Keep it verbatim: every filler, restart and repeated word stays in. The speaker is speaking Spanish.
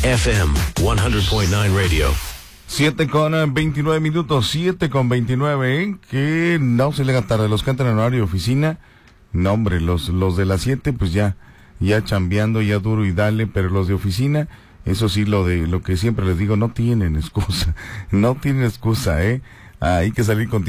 F M ciento punto nueve Radio. siete con veintinueve minutos, siete con veintinueve, ¿eh? Que no se le haga tarde, los que entran en horario de oficina, no hombre, los, los de las siete pues ya, ya chambeando, ya duro y dale, pero los de oficina, eso sí, lo de, lo que siempre les digo, no tienen excusa, no tienen excusa, ¿eh? Hay que salir con